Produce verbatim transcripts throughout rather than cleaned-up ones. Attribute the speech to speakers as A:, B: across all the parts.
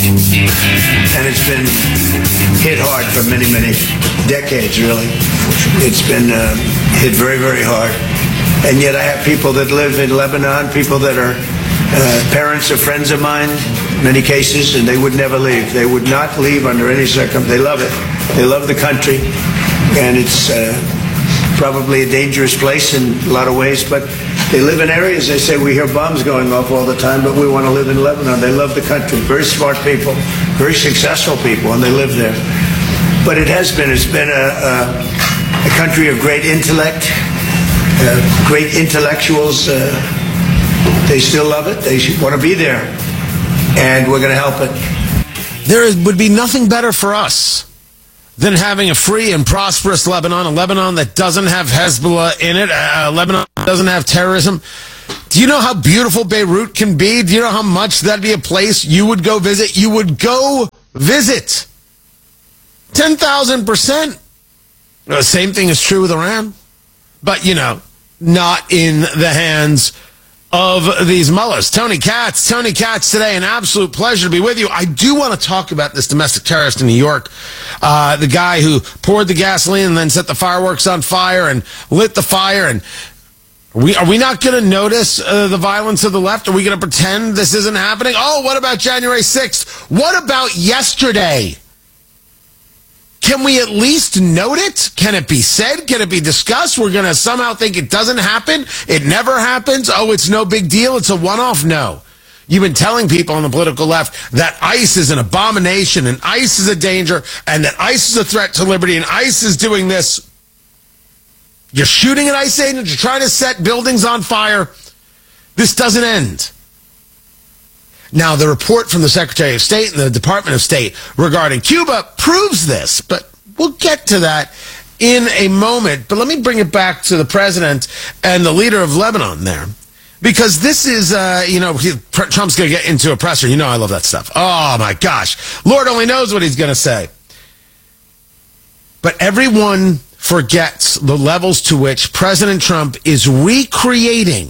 A: and it's been hit hard for many, many decades, really. It's been uh, hit very, very hard. And yet I have people that live in Lebanon, people that are uh, parents or friends of mine, many cases, and they would never leave. They would not leave under any circumstance. They love it. They love the country, and it's uh, probably a dangerous place in a lot of ways, but they live in areas, they say, we hear bombs going off all the time, but we want to live in Lebanon. They love the country. Very smart people, very successful people, and they live there. But it has been, it's been a, a, a country of great intellect, uh, great intellectuals. Uh, they still love it. They should want to be there, and we're going to help it.
B: There would be nothing better for us than having a free and prosperous Lebanon, a Lebanon that doesn't have Hezbollah in it, a Lebanon that doesn't have terrorism. Do you know how beautiful Beirut can be? Do you know how much that'd be a place you would go visit? You would go visit. ten thousand percent. The same thing is true with Iran. But, you know, not in the hands of these mullahs. Tony Katz, Tony Katz today, an absolute pleasure to be with you. I do want to talk about this domestic terrorist in New York, uh, the guy who poured the gasoline and then set the fireworks on fire and lit the fire. And are we, are we not going to notice uh, the violence of the left? Are we going to pretend this isn't happening? Oh, what about January sixth? What about yesterday? Can we at least note it? Can it be said? Can it be discussed? We're going to somehow think it doesn't happen. It never happens. Oh, it's no big deal. It's a one-off. No. You've been telling people on the political left that ICE is an abomination and ICE is a danger and that ICE is a threat to liberty and ICE is doing this. You're shooting at ICE agents. You're trying to set buildings on fire. This doesn't end. Now, the report from the Secretary of State and the Department of State regarding Cuba proves this, but we'll get to that in a moment. But let me bring it back to the president and the leader of Lebanon there, because this is, uh, you know, he, Trump's going to get into a presser. You know I love that stuff. Oh, my gosh. Lord only knows what he's going to say. But everyone forgets the levels to which President Trump is recreating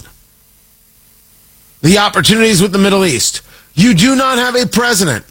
B: the opportunities with the Middle East. You do not have a president.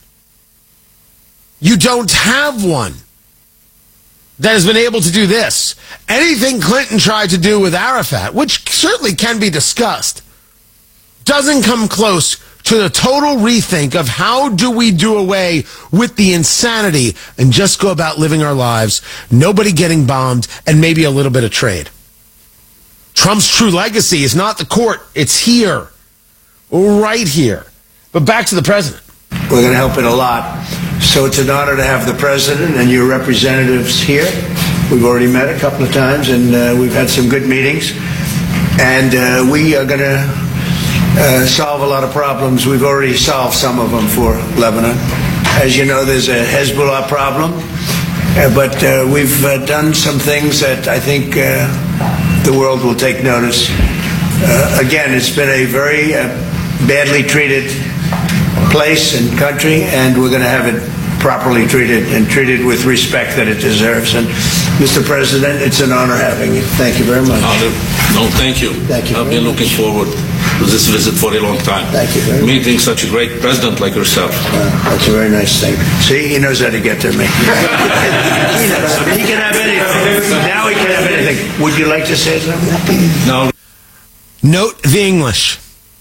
B: You don't have one that has been able to do this. Anything Clinton tried to do with Arafat, which certainly can be discussed, doesn't come close to the total rethink of how do we do away with the insanity and just go about living our lives, nobody getting bombed, and maybe a little bit of trade. Trump's true legacy is not the court. It's here. Right here. But back to the president.
A: We're going to help it a lot. So it's an honor to have the president and your representatives here. We've already met a couple of times, and uh, we've had some good meetings. And uh, we are going to uh, solve a lot of problems. We've already solved some of them for Lebanon. As you know, there's a Hezbollah problem. Uh, but uh, we've uh, done some things that I think uh, the world will take notice. Uh, again, it's been a very uh, badly treated place and country, and we're going to have it properly treated and treated with respect that it deserves. And Mister President, it's an honor having you. Thank you very much.
C: Honor. No, thank you.
A: Thank you.
C: I've been looking
A: much.
C: forward to this visit for a long time.
A: Thank you very
C: Meeting
A: much.
C: such a great president like yourself.
A: Uh, that's a very nice thing. See, he knows how to get to me. he, knows. He can have anything. Now he can have anything. Would you like to say something?
C: No.
B: Note the English.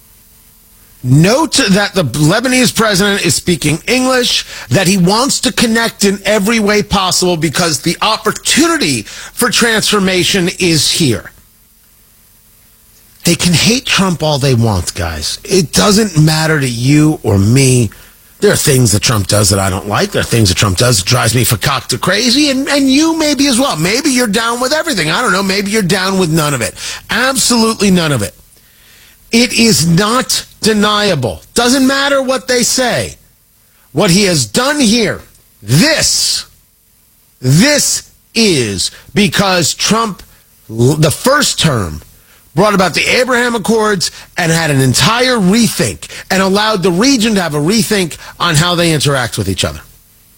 B: Note that the Lebanese president is speaking English, that he wants to connect in every way possible because the opportunity for transformation is here. They can hate Trump all they want, guys. It doesn't matter to you or me. There are things that Trump does that I don't like. There are things that Trump does that drives me fakakta crazy, and, and you maybe as well. Maybe you're down with everything. I don't know. Maybe you're down with none of it. Absolutely none of it. It is not deniable. Doesn't matter what they say. What he has done here, this, this is because Trump, the first term, brought about the Abraham Accords and had an entire rethink and allowed the region to have a rethink on how they interact with each other.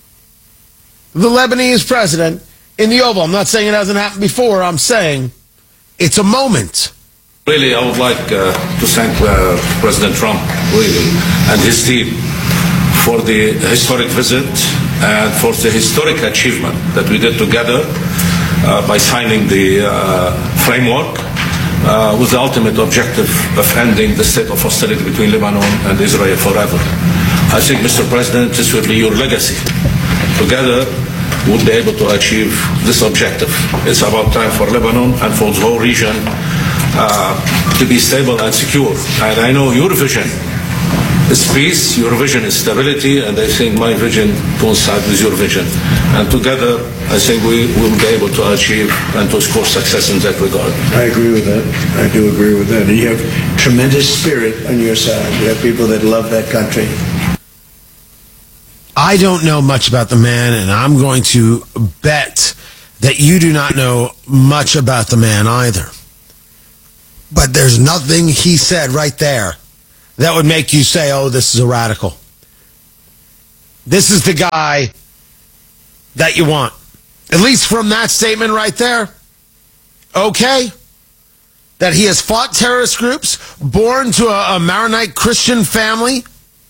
B: The Lebanese president in the Oval, I'm not saying it hasn't happened before, I'm saying it's a moment.
C: Really, I would like uh, to thank uh, President Trump, really, and his team for the historic visit and for the historic achievement that we did together uh, by signing the uh, framework uh, with the ultimate objective of ending the state of hostility between Lebanon and Israel forever. I think, Mister President, this will be your legacy. Together, we'll be able to achieve this objective. It's about time for Lebanon and for the whole region uh, to be stable and secure. And I know your vision is peace, your vision is stability, and I think my vision coincides with your vision. And together, I think we will be able to achieve and to score success in that regard.
A: I agree with that. I do agree with that. And you have tremendous spirit on your side. You have people that love that country.
B: I don't know much about the man, and I'm going to bet that you do not know much about the man either. But there's nothing he said right there that would make you say, oh, this is a radical. This is the guy that you want. At least from that statement right there. Okay. That he has fought terrorist groups, born to a, a Maronite Christian family.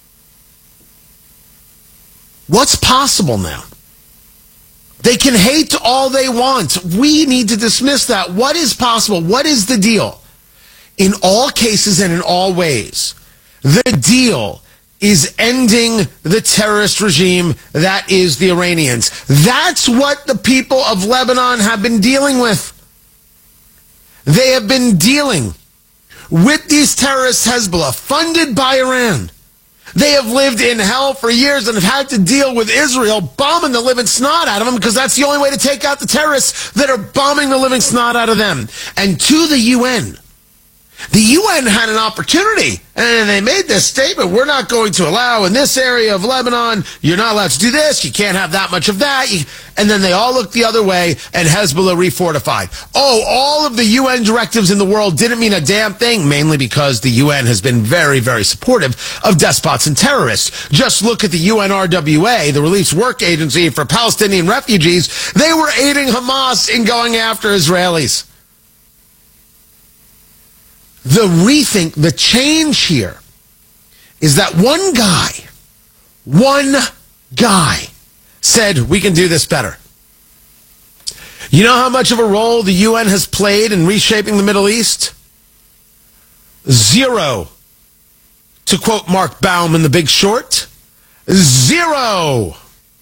B: What's possible now? They can hate all they want. We need to dismiss that. What is possible? What is the deal? In all cases and in all ways, the deal is ending the terrorist regime that is the Iranians. That's what the people of Lebanon have been dealing with. They have been dealing with these terrorists, Hezbollah, funded by Iran. They have lived in hell for years and have had to deal with Israel bombing the living snot out of them because that's the only way to take out the terrorists that are bombing the living snot out of them. And to the U N, the U N had an opportunity, and they made this statement: we're not going to allow in this area of Lebanon, you're not allowed to do this, you can't have that much of that. You, and then they all looked the other way, and Hezbollah refortified. Oh, all of the U N directives in the world didn't mean a damn thing, mainly because the U N has been very, very supportive of despots and terrorists. Just look at the U N R W A, the Relief Work Agency for Palestinian Refugees. They were aiding Hamas in going after Israelis. The rethink, the change here is that one guy, one guy said, we can do this better. You know how much of a role the U N has played in reshaping the Middle East? Zero. To quote Mark Baum in The Big Short, zero.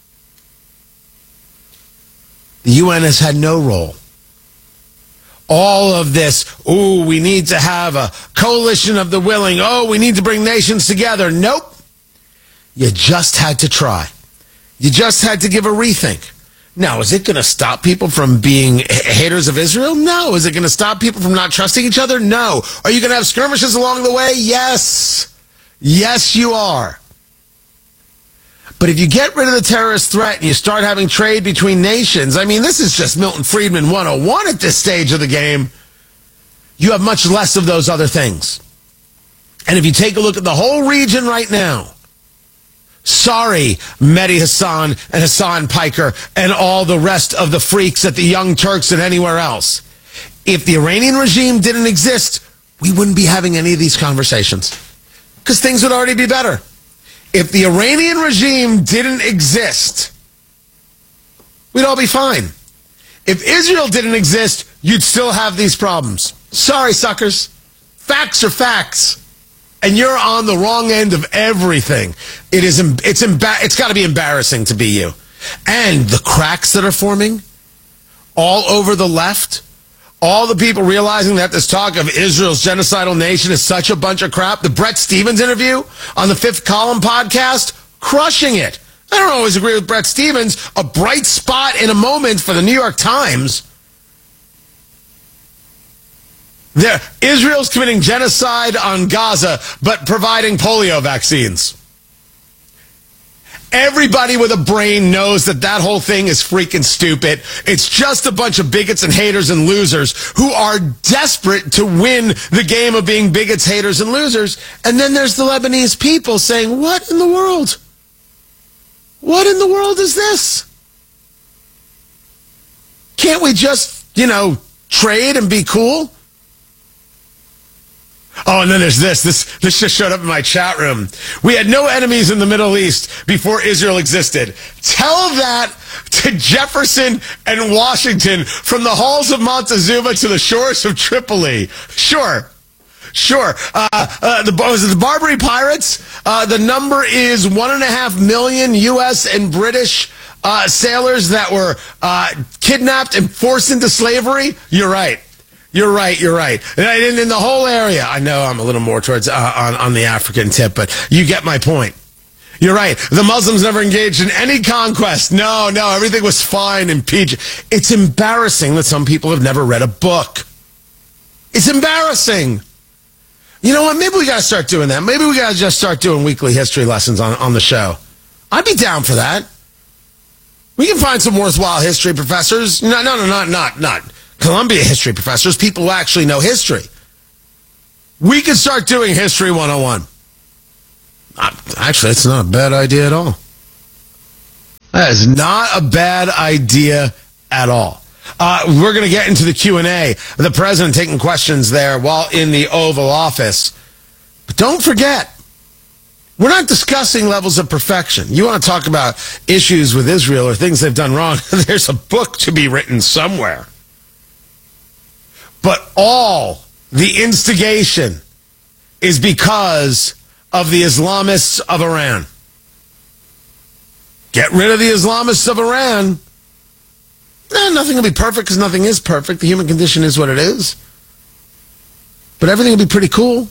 B: The U N has had no role. All of this, ooh, we need to have a coalition of the willing. Oh, we need to bring nations together. Nope. You just had to try. You just had to give a rethink. Now, is it going to stop people from being haters of Israel? No. Is it going to stop people from not trusting each other? No. Are you going to have skirmishes along the way? Yes. Yes, you are. But if you get rid of the terrorist threat and you start having trade between nations, I mean, this is just Milton Friedman one oh one at this stage of the game. You have much less of those other things. And if you take a look at the whole region right now, sorry, Mehdi Hassan and Hassan Piker and all the rest of the freaks at the Young Turks and anywhere else. If the Iranian regime didn't exist, we wouldn't be having any of these conversations because things would already be better. If the Iranian regime didn't exist, we'd all be fine. If Israel didn't exist, you'd still have these problems. Sorry, suckers. Facts are facts. And you're on the wrong end of everything. It is, it's, emba- it's got to be embarrassing to be you. And the cracks that are forming all over the left, all the people realizing that this talk of Israel's genocidal nation is such a bunch of crap. The Brett Stevens interview on the Fifth Column podcast, crushing it. I don't always agree with Brett Stevens. A bright spot in a moment for the New York Times. There, Israel's committing genocide on Gaza, but providing polio vaccines. Everybody with a brain knows that that whole thing is freaking stupid. It's just a bunch of bigots and haters and losers who are desperate to win the game of being bigots, haters, and losers. And then there's the Lebanese people saying, what in the world? What in the world is this? Can't we just, you know, trade and be cool? Oh, and then there's this. This this just showed up in my chat room. We had no enemies in the Middle East before Israel existed. Tell that to Jefferson and Washington, from the halls of Montezuma to the shores of Tripoli. Sure. Sure. Uh, uh, the, was it the Barbary Pirates? Uh, the number is one and a half million U S and British uh, sailors that were uh, kidnapped and forced into slavery. You're right. You're right. You're right. And in the whole area, I know I'm a little more towards uh, on, on the African tip, but you get my point. You're right. The Muslims never engaged in any conquest. No, no, everything was fine and peachy. It's embarrassing that some people have never read a book. It's embarrassing. You know what? Maybe we got to start doing that. Maybe we got to just start doing weekly history lessons on, on the show. I'd be down for that. We can find some worthwhile history professors. No, no, no, not, not, not Columbia history professors. People who actually know history. We could start doing History one oh one. Actually, it's not a bad idea at all. That is not a bad idea at all. Uh, we're going to get into the Q and A. The president taking questions there while in the Oval Office. But don't forget, we're not discussing levels of perfection. You want to talk about issues with Israel or things they've done wrong, there's a book to be written somewhere. But all the instigation is because of the Islamists of Iran. Get rid of the Islamists of Iran. Eh, nothing will be perfect because nothing is perfect. The human condition is what it is. But everything will be pretty cool.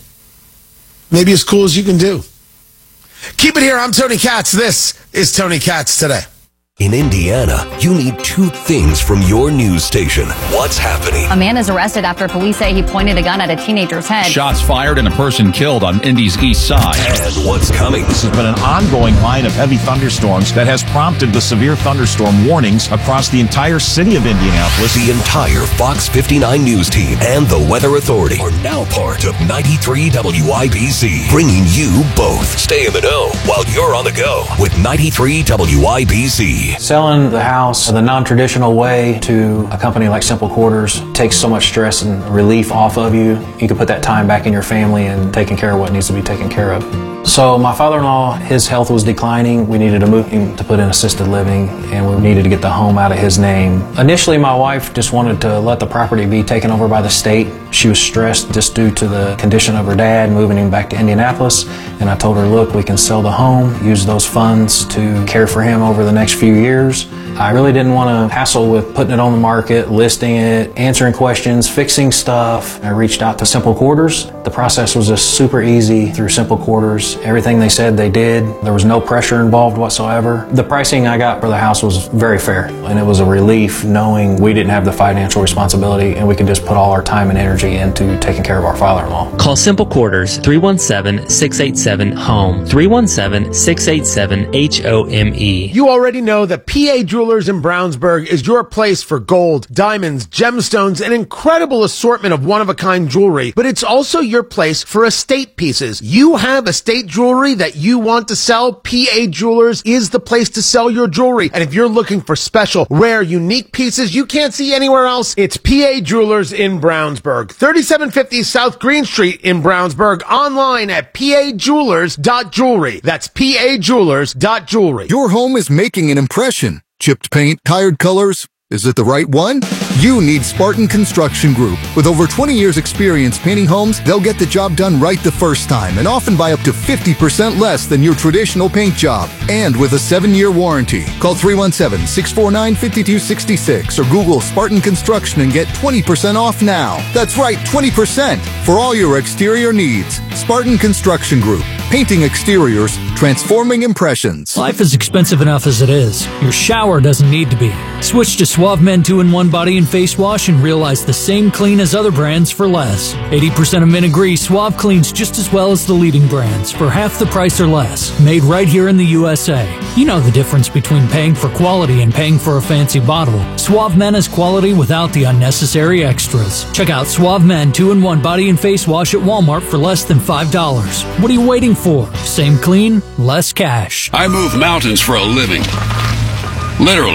B: Maybe as cool as you can do. Keep it here. I'm Tony Katz. This is Tony Katz Today.
D: In Indiana, you need two things from your news station. What's happening?
E: A man is arrested after police say he pointed a gun at a teenager's head.
F: Shots fired and a person killed on Indy's east side.
D: And what's coming?
G: This has been an ongoing line of heavy thunderstorms that has prompted the severe thunderstorm warnings across the entire city of Indianapolis.
D: The entire Fox fifty-nine News team and the Weather Authority are now part of ninety-three W I B C, bringing you both. Stay in the know while you're on the go with ninety-three W I B C.
H: Selling the house the non-traditional way to a company like Simple Quarters takes so much stress and relief off of you. You can put that time back in your family and taking care of what needs to be taken care of. So my father-in-law, his health was declining. We needed to move him to put in assisted living, and we needed to get the home out of his name. Initially, my wife just wanted to let the property be taken over by the state. She was stressed just due to the condition of her dad, moving him back to Indianapolis. And I told her, look, we can sell the home, use those funds to care for him over the next few years. I really didn't want to hassle with putting it on the market, listing it, answering questions, fixing stuff. I reached out to Simple Quarters. The process was just super easy through Simple Quarters. Everything they said they did. There was no pressure involved whatsoever. The pricing I got for the house was very fair, and it was a relief knowing we didn't have the financial responsibility and we could just put all our time and energy into taking care of our father-in-law.
I: Call Simple Quarters, three one seven, six eight seven, HOME, three one seven, six eight seven, H O M E.
B: You already know that P A Jewelers in Brownsburg is your place for gold, diamonds, gemstones, an incredible assortment of one-of-a-kind jewelry, but it's also your place for estate pieces. You have estate jewelry that you want to sell, P A Jewelers is the place to sell your jewelry. And if you're looking for special, rare, unique pieces you can't see anywhere else, it's P A Jewelers in Brownsburg. thirty-seven fifty South Green Street in Brownsburg, online at p a jewelers dot jewelry. That's p a jewelers dot jewelry.
J: Your home is making an impression. Chipped paint, tired colors. Is it the right one? You need Spartan Construction Group. With over twenty years experience painting homes, they'll get the job done right the first time and often by up to fifty percent less than your traditional paint job. And with a seven-year warranty. Call three one seven, six four nine, five two six six or Google Spartan Construction and get twenty percent off now. That's right, twenty percent for all your exterior needs. Spartan Construction Group. Painting exteriors, transforming impressions.
K: Life is expensive enough as it is. Your shower doesn't need to be. Switch to Suave Men two in one Body and Face Wash and realize the same clean as other brands for less. eighty percent of men agree Suave cleans just as well as the leading brands for half the price or less. Made right here in the U S A. You know the difference between paying for quality and paying for a fancy bottle. Suave Men is quality without the unnecessary extras. Check out Suave Men two in one Body and Face Wash at Walmart for less than five dollars. What are you waiting for? Same clean, less cash.
F: I move mountains for a living. Literally.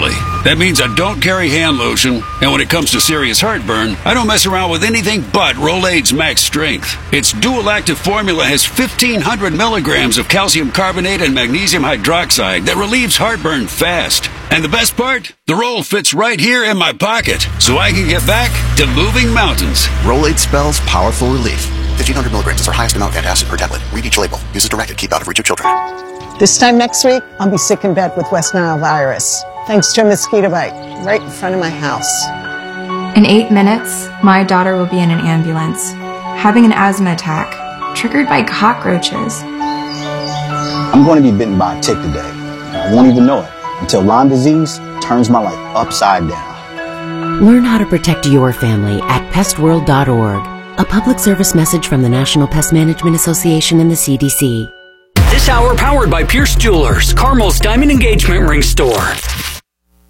L: That means I don't carry hand lotion, and when it comes to serious heartburn, I don't mess around with anything but Rolaids Max Strength. Its dual-active formula has fifteen hundred milligrams of calcium carbonate and magnesium hydroxide that relieves heartburn fast. And the best part? The roll fits right here in my pocket, so I can get back to moving mountains.
M: Rolaids spells powerful relief. fifteen hundred milligrams is our highest amount of antacid per tablet. Read each label. Use as directed. Keep out of reach of children.
N: This time next week, I'll be sick in bed with West Nile virus, thanks to a mosquito bite right in front of my house.
O: In eight minutes, my daughter will be in an ambulance, having an asthma attack, triggered by cockroaches.
P: I'm going to be bitten by a tick today. I won't even know it until Lyme disease turns my life upside down.
Q: Learn how to protect your family at pest world dot org. A public service message from the National Pest Management Association and the C D C.
R: This hour powered by Pierce Jewelers, Carmel's Diamond Engagement Ring Store.